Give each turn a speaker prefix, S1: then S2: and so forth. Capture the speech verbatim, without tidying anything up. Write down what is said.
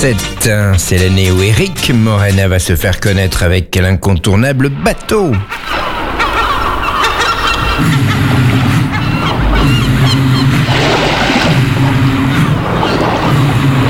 S1: vingt-sept, c'est l'année où Eric Morena va se faire connaître avec l'incontournable Bateau.